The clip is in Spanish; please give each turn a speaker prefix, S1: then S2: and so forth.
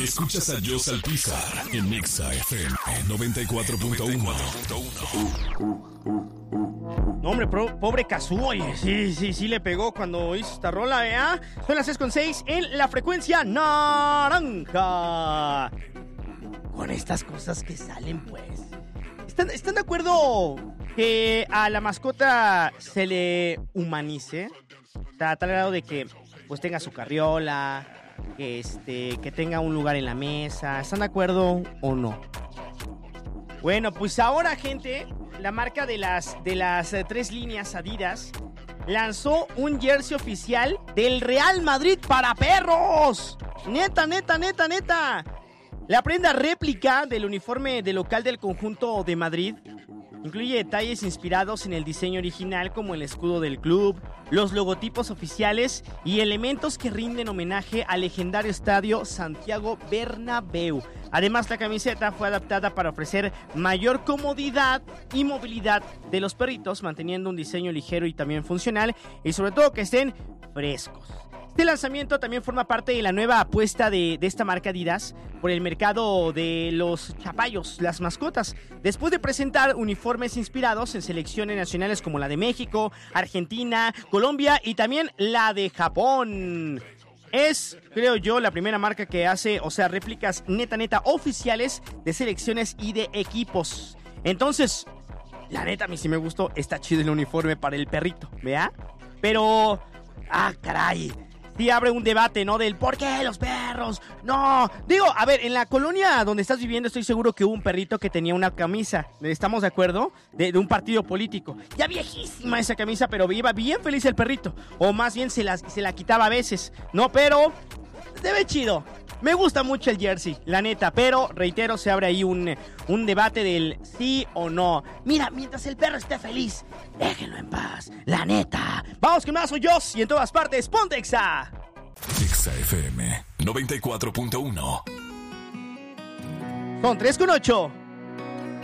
S1: Escuchas a Joss Alpizar en Nexa FM 94.1.
S2: No, hombre, pobre Cazú, oye, sí le pegó cuando hizo esta rola, ¿verdad? Son las 6:06 en la frecuencia naranja. Con estas cosas que salen, pues. ¿Están de acuerdo que a la mascota se le humanice? A tal grado de que pues tenga su carriola, que tenga un lugar en la mesa. ¿Están de acuerdo o no? Bueno, pues ahora, gente, la marca de las 3 líneas Adidas lanzó un jersey oficial del Real Madrid para perros. Neta. La prenda réplica del uniforme de local del conjunto de Madrid incluye detalles inspirados en el diseño original, como el escudo del club, los logotipos oficiales y elementos que rinden homenaje al legendario estadio Santiago Bernabéu. Además, la camiseta fue adaptada para ofrecer mayor comodidad y movilidad de los perritos, manteniendo un diseño ligero y también funcional, y sobre todo que estén frescos. Este lanzamiento también forma parte de la nueva apuesta de esta marca Adidas por el mercado de los chapayos, las mascotas, después de presentar uniformes inspirados en selecciones nacionales como la de México, Argentina, Colombia y también la de Japón. Es, creo yo, la primera marca que hace, réplicas neta oficiales de selecciones y de equipos. Entonces, la neta, a mí sí me gustó, está chido el uniforme para el perrito, ¿vea? Pero, caray, sí abre un debate, ¿no? Del ¿por qué los perros? No, digo, a ver, en la colonia donde estás viviendo estoy seguro que hubo un perrito que tenía una camisa, ¿estamos de acuerdo? De un partido político. Ya viejísima esa camisa, pero iba bien feliz el perrito. O más bien se la quitaba a veces, ¿no? Pero se ve chido. Me gusta mucho el jersey, la neta, pero reitero, se abre ahí un debate del sí o no. Mira, mientras el perro esté feliz, déjenlo en paz, la neta. Vamos con más, soy Joss y en todas partes, ponte Exa.
S1: Exa FM 94.1.
S2: Son 3:08.